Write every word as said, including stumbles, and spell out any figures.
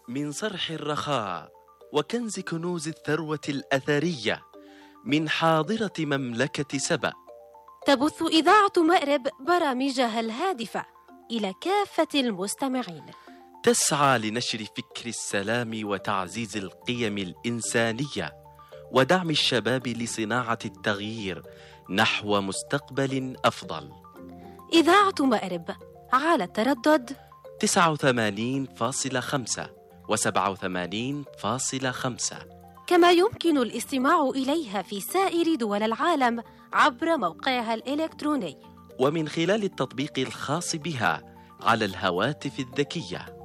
من صرح الرخاء وكنز كنوز الثروة الأثرية من حاضرة مملكة سبأ. تبث إذاعة مأرب برامجها الهادفة إلى كافة المستمعين، تسعى لنشر فكر السلام وتعزيز القيم الإنسانية ودعم الشباب لصناعة التغيير نحو مستقبل أفضل. إذاعة مأرب على التردد تسعة وثمانين فاصلة خمسة وسبعة وثمانين فاصلة خمسة، كما يمكن الاستماع إليها في سائر دول العالم عبر موقعها الإلكتروني ومن خلال التطبيق الخاص بها على الهواتف الذكية.